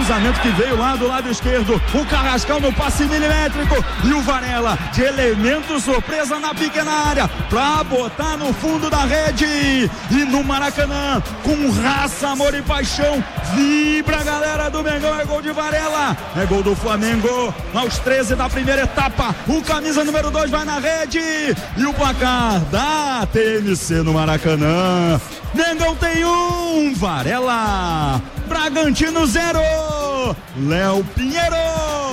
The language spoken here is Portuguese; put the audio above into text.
cruzamento que veio lá do lado esquerdo, o Carrascal no passe milimétrico e o Varela de elemento surpresa na pequena área pra botar no fundo da rede. E no Maracanã, com raça, amor e paixão, vibra a galera do Mengão. É gol de Varela, é gol do Flamengo aos 13 da primeira etapa. O camisa número 2 vai na rede e o placar da TMC no Maracanã: Mengão tem 1, Varela, Bragantino 0. Léo Pinheiro.